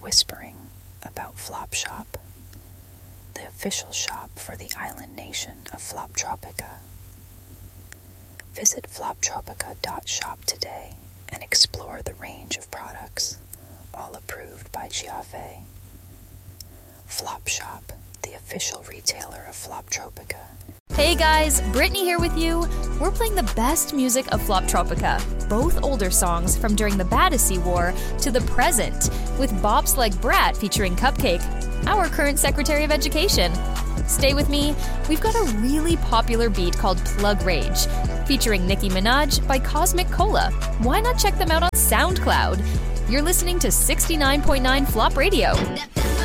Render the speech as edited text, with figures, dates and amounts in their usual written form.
whispering about Flop Shop, the official shop for the island nation of Floptropica. Visit floptropica.shop today and explore the range of products, all approved by Giave. Flop Shop, the official retailer of Floptropica. Hey guys, Brittany here with you. We're playing the best music of Floptropica, both older songs from during the Battersea War to the present, with bops like Brat featuring Cupcake, our current Secretary of Education. Stay with me, we've got a really popular beat called Plug Rage, featuring Nicki Minaj by Cosmic Cola. Why not check them out on SoundCloud? You're listening to 69.9 Flop Radio.